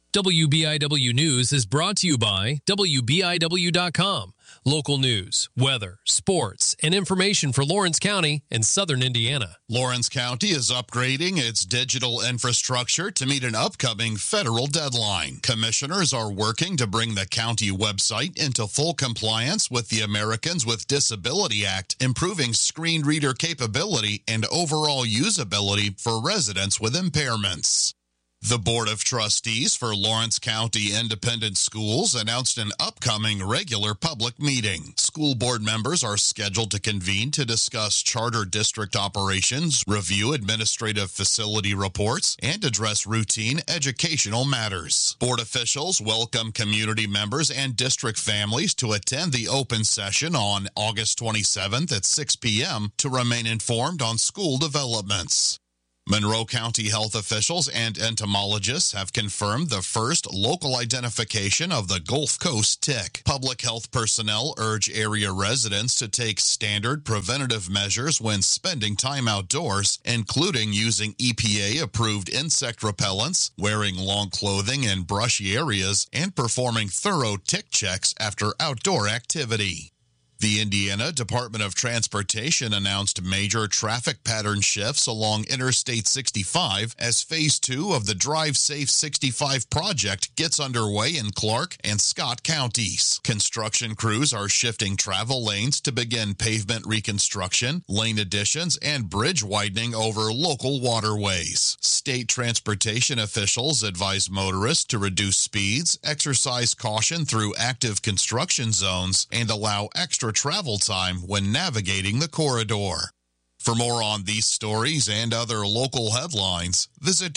WBIW News is brought to you by WBIW.com. Local news, weather, sports, and information for Lawrence County and Southern Indiana. Lawrence County is upgrading its digital infrastructure to meet an upcoming federal deadline. Commissioners are working to bring the county website into full compliance with the Americans with Disability Act, improving screen reader capability and overall usability for residents with impairments. The Board of Trustees for Lawrence County Independent Schools announced an upcoming regular public meeting. School board members are scheduled to convene to discuss charter district operations, review administrative facility reports, and address routine educational matters. Board officials welcome community members and district families to attend the open session on August 27th at 6 p.m. to remain informed on school developments. Monroe County health officials and entomologists have confirmed the first local identification of the Gulf Coast tick. Public health personnel urge area residents to take standard preventative measures when spending time outdoors, including using EPA-approved insect repellents, wearing long clothing in brushy areas, and performing thorough tick checks after outdoor activity. The Indiana Department of Transportation announced major traffic pattern shifts along Interstate 65 as Phase 2 of the Drive Safe 65 project gets underway in Clark and Scott counties. Construction crews are shifting travel lanes to begin pavement reconstruction, lane additions, and bridge widening over local waterways. State transportation officials advise motorists to reduce speeds, exercise caution through active construction zones, and allow extra travel time when navigating the corridor. For more on these stories and other local headlines, visit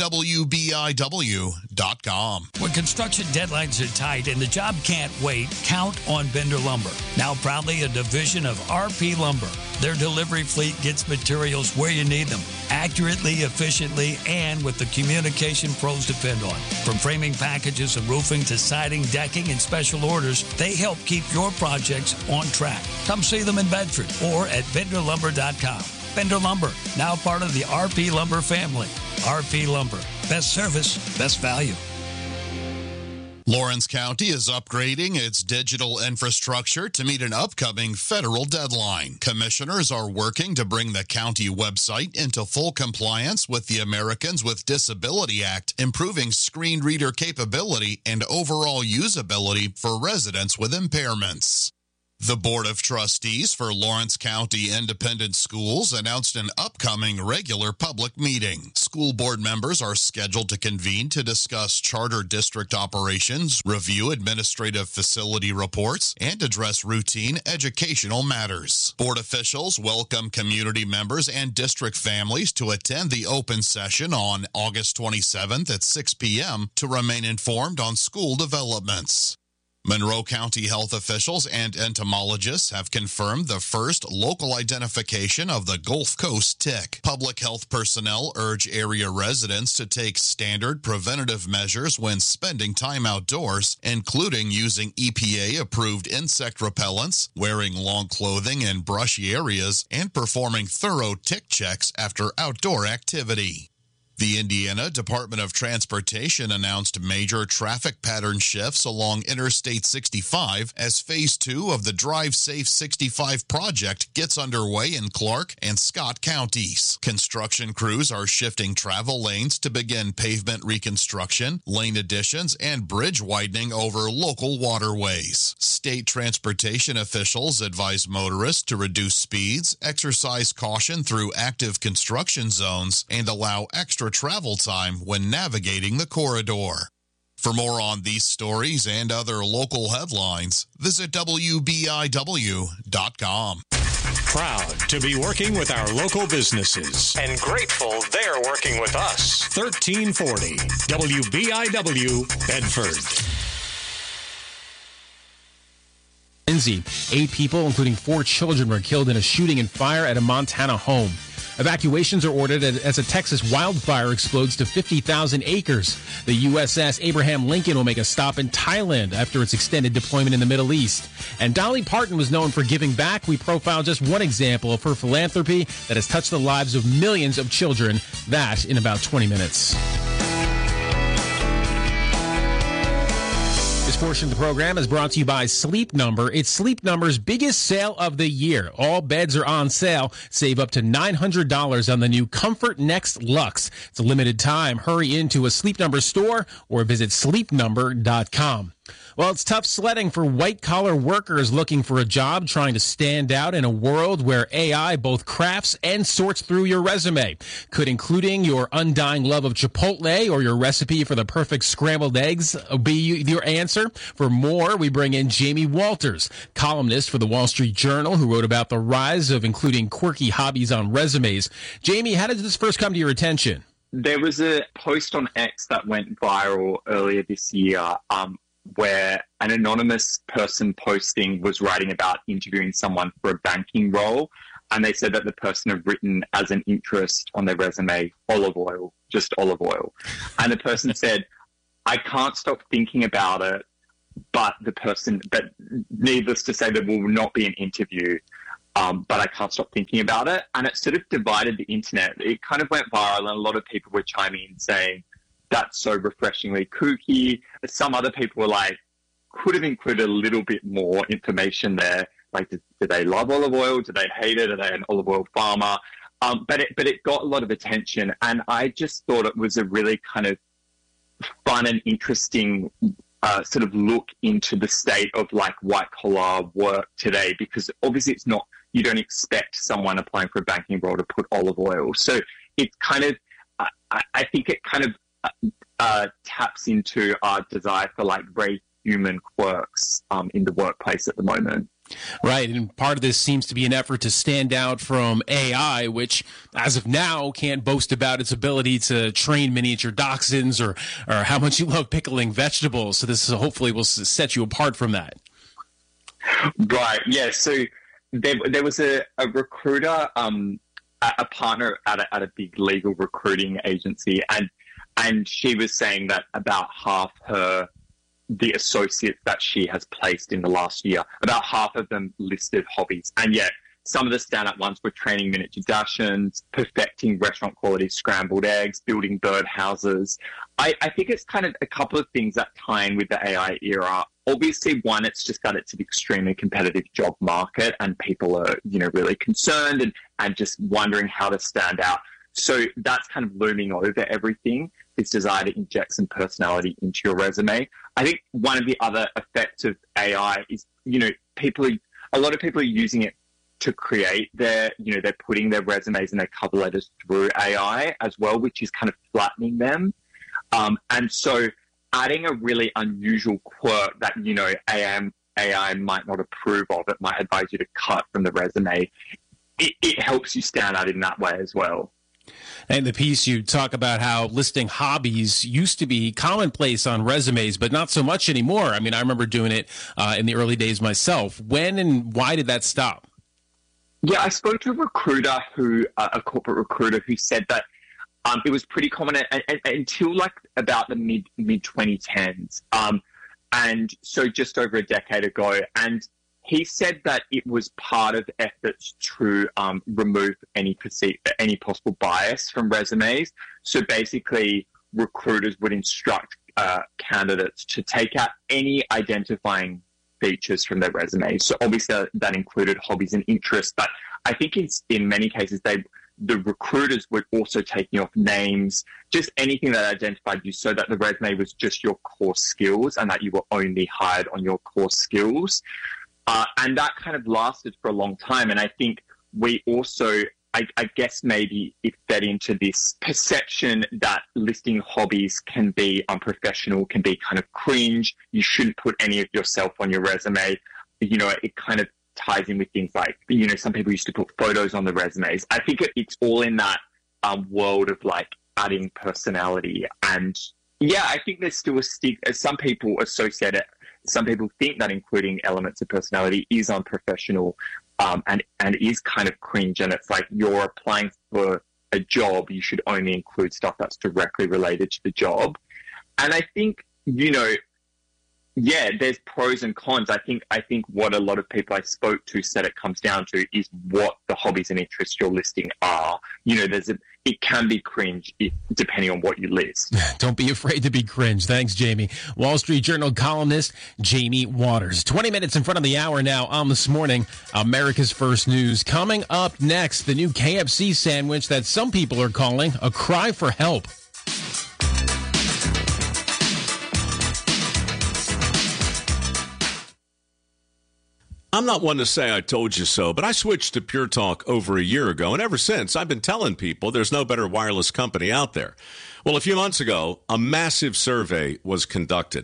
WBIW.com. When construction deadlines are tight and the job can't wait, count on Bender Lumber. Now proudly a division of RP Lumber. Their delivery fleet gets materials where you need them, accurately, efficiently, and with the communication pros depend on. From framing packages and roofing to siding, decking, and special orders, they help keep your projects on track. Come see them in Bedford or at BenderLumber.com. Bender Lumber, now part of the RP Lumber family. RP Lumber, best service, best value. Lawrence County is upgrading its digital infrastructure to meet an upcoming federal deadline. Commissioners are working to bring the county website into full compliance with the Americans with Disability Act, improving screen reader capability and overall usability for residents with impairments. The Board of Trustees for Lawrence County Independent Schools announced an upcoming regular public meeting. School board members are scheduled to convene to discuss charter district operations, review administrative facility reports, and address routine educational matters. Board officials welcome community members and district families to attend the open session on August 27th at 6 p.m. to remain informed on school developments. Monroe County health officials and entomologists have confirmed the first local identification of the Gulf Coast tick. Public health personnel urge area residents to take standard preventative measures when spending time outdoors, including using EPA-approved insect repellents, wearing long clothing in brushy areas, and performing thorough tick checks after outdoor activity. The Indiana Department of Transportation announced major traffic pattern shifts along Interstate 65 as Phase 2 of the Drive Safe 65 project gets underway in Clark and Scott counties. Construction crews are shifting travel lanes to begin pavement reconstruction, lane additions, and bridge widening over local waterways. State transportation officials advise motorists to reduce speeds, exercise caution through active construction zones, and allow extra travel time when navigating the corridor. For more on these stories and other local headlines, visit WBIW.com. Proud to be working with our local businesses and grateful they're working with us. 1340 WBIW Bedford. 8 people, including 4 children, were killed in a shooting and fire at a Montana home. Evacuations are ordered as a Texas wildfire explodes to 50,000 acres. The USS Abraham Lincoln will make a stop in Thailand after its extended deployment in the Middle East. And Dolly Parton was known for giving back. We profiled just one example of her philanthropy that has touched the lives of millions of children. That in about 20 minutes. portion of the program is brought to you by Sleep Number. It's Sleep Number's biggest sale of the year. All beds are on sale. Save up to $900 on the new Comfort Next Luxe. It's a limited time. Hurry into a Sleep Number store or visit sleepnumber.com. Well, it's tough sledding for white-collar workers looking for a job, trying to stand out in a world where AI both crafts and sorts through your resume. Could including your undying love of Chipotle or your recipe for the perfect scrambled eggs be your answer? For more, we bring in Jamie Walters, columnist for the Wall Street Journal, who wrote about the rise of including quirky hobbies on resumes. Jamie, how did this first come to your attention? There was a post on X that went viral earlier this year, where an anonymous person posting was writing about interviewing someone for a banking role. And they said that the person had written as an interest on their resume, olive oil, just olive oil. And the person said, I can't stop thinking about it, but needless to say, there will not be an interview, but I can't stop thinking about it. And it sort of divided the internet. It kind of went viral, and a lot of people were chiming in saying, that's so refreshingly kooky. Some other people were like, could have included a little bit more information there. Like, do they love olive oil? Do they hate it? Are they an olive oil farmer? But it got a lot of attention. And I just thought it was a really kind of fun and interesting sort of look into the state of like white collar work today, because obviously it's not, you don't expect someone applying for a banking role to put olive oil. So it's kind of, I think it kind of, taps into our desire for like very human quirks in the workplace at the moment. Right, and part of this seems to be an effort to stand out from AI, which, as of now, can't boast about its ability to train miniature dachshunds or how much you love pickling vegetables. So this hopefully will set you apart from that. Right, yeah. So there was a recruiter, a partner at a big legal recruiting agency, and she was saying that about half the associates that she has placed in the last year, about half of them listed hobbies. And yet some of the standout ones were training miniature dachshunds, perfecting restaurant quality scrambled eggs, building bird houses. I think it's kind of a couple of things that tie in with the AI era. Obviously, one, it's just got it to the extremely competitive job market, and people are, really concerned and just wondering how to stand out. So that's kind of looming over everything, this desire to inject some personality into your resume. I think one of the other effects of AI is, a lot of people are using it to create they're putting their resumes and their cover letters through AI as well, which is kind of flattening them. And so adding a really unusual quirk that, AI might not approve of, it might advise you to cut from the resume, it helps you stand out in that way as well. In the piece, you talk about how listing hobbies used to be commonplace on resumes, but not so much anymore. I mean, I remember doing it in the early days myself. When and why did that stop? Yeah, I spoke to a recruiter a corporate recruiter who said that it was pretty common until like about the mid 2010s. And so just over a decade ago. And he said that it was part of efforts to remove any possible bias from resumes. So basically, recruiters would instruct candidates to take out any identifying features from their resumes. So obviously that included hobbies and interests, but I think in many cases the recruiters were also taking off names, just anything that identified you, so that the resume was just your core skills and that you were only hired on your core skills. And that kind of lasted for a long time. And I think we also, I guess maybe it fed into this perception that listing hobbies can be unprofessional, can be kind of cringe. You shouldn't put any of yourself on your resume. It kind of ties in with things like, some people used to put photos on the resumes. I think it's all in that world of like adding personality. And yeah, I think there's still a stigma. Some people associate it. Some people think that including elements of personality is unprofessional and is kind of cringe. And it's like, you're applying for a job, you should only include stuff that's directly related to the job. And I think, there's pros and cons. I think what a lot of people I spoke to said it comes down to is what the hobbies and interests you're listing are. It can be cringe depending on what you list. Don't be afraid to be cringe. Thanks, Jamie. Wall Street Journal columnist Jamie Waters. 20 minutes in front of the hour now on This Morning, America's First News. Coming up next, the new KFC sandwich that some people are calling a cry for help. I'm not one to say I told you so, but I switched to Pure Talk over a year ago, and ever since, I've been telling people there's no better wireless company out there. Well, a few months ago, a massive survey was conducted.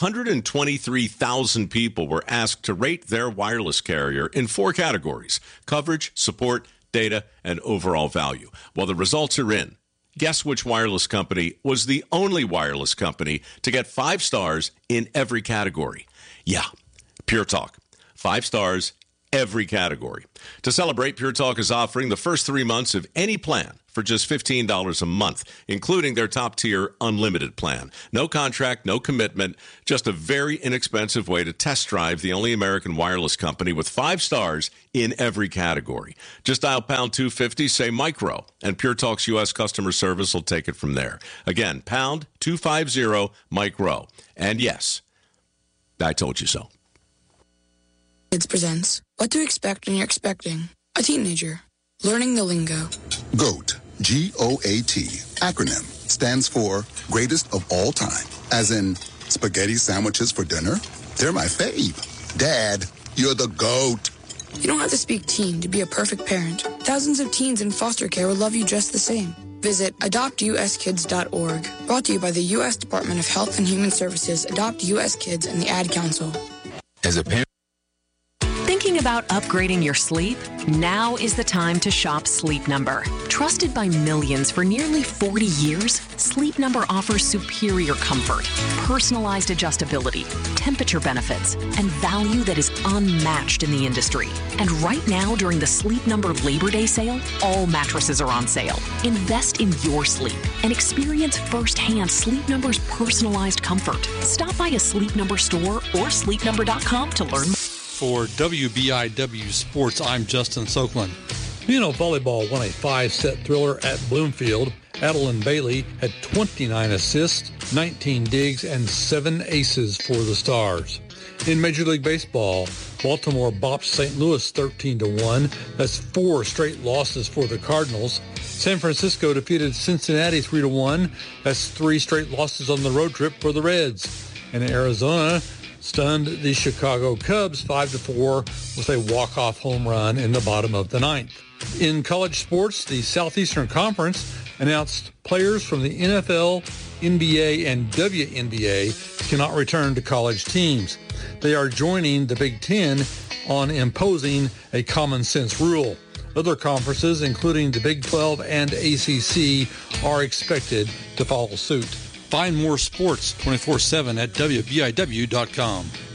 123,000 people were asked to rate their wireless carrier in 4 categories: coverage, support, data, and overall value. Well, the results are in. Guess which wireless company was the only wireless company to get 5 stars in every category? Yeah, Pure Talk. 5 stars, every category. To celebrate, Pure Talk is offering the first 3 months of any plan for just $15 a month, including their top-tier unlimited plan. No contract, no commitment, just a very inexpensive way to test drive the only American wireless company with 5 stars in every category. Just dial pound 250, say micro, and Pure Talk's U.S. customer service will take it from there. Again, pound 250 micro. And yes, I told you so. Kids presents What to Expect When You're Expecting a Teenager. Learning the lingo. GOAT, G-O-A-T, acronym, stands for Greatest of All Time. As in, spaghetti sandwiches for dinner? They're my fave. Dad, you're the GOAT. You don't have to speak teen to be a perfect parent. Thousands of teens in foster care will love you just the same. Visit adoptuskids.org. Brought to you by the U.S. Department of Health and Human Services, Adopt U.S. Kids, and the Ad Council. As a parent, Thinking about upgrading your sleep? Now is the time to shop Sleep Number. Trusted by millions for nearly 40 years, Sleep Number offers superior comfort, personalized adjustability, temperature benefits, and value that is unmatched in the industry. And right now, during the Sleep Number Labor Day sale, all mattresses are on sale. Invest in your sleep and experience firsthand Sleep Number's personalized comfort. Stop by a Sleep Number store or sleepnumber.com to learn more. For WBIW Sports, I'm Justin Soklin. Volleyball won a 5-set thriller at Bloomfield. Adeline Bailey had 29 assists, 19 digs, and 7 aces for the Stars. In Major League Baseball, Baltimore bopped St. Louis 13-1. That's 4 straight losses for the Cardinals. San Francisco defeated Cincinnati 3-1. That's 3 straight losses on the road trip for the Reds. And Arizona stunned the Chicago Cubs 5-4 with a walk-off home run in the bottom of the 9th. In college sports, the Southeastern Conference announced players from the NFL, NBA, and WNBA cannot return to college teams. They are joining the Big Ten on imposing a common sense rule. Other conferences, including the Big 12 and ACC, are expected to follow suit. Find more sports 24/7 at WBIW.com.